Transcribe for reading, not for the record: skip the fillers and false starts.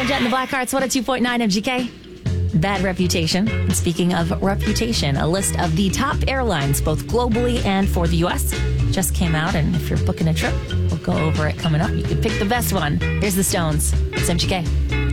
Joan Jett and the Blackhearts, 102.9 MGK. Bad reputation. And speaking of reputation, a list of the top airlines, both globally and for the U.S., just came out. And if you're booking a trip, we'll go over it coming up. You can pick the best one. Here's the Stones. It's MGK.